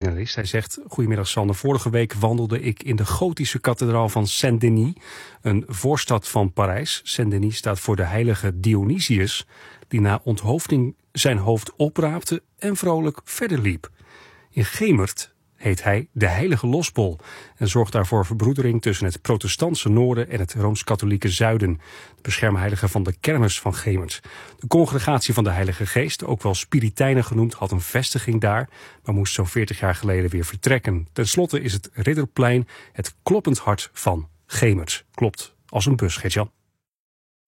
journalist. Hij zegt: goedemiddag Sander, vorige week wandelde ik in de gotische kathedraal van Saint-Denis, een voorstad van Parijs. Saint-Denis staat voor de heilige Dionysius, die na onthoofding zijn hoofd opraapte en vrolijk verder liep. In Gemert heet hij de heilige losbol en zorgt daarvoor verbroedering tussen het protestantse noorden en het rooms-katholieke zuiden. De beschermheilige van de kermis van Gemert. De congregatie van de Heilige Geest, ook wel Spiritijnen genoemd, had een vestiging daar, maar moest zo'n 40 jaar geleden weer vertrekken. Ten slotte is het Ridderplein het kloppend hart van Gemert. Klopt als een bus, Gert-Jan.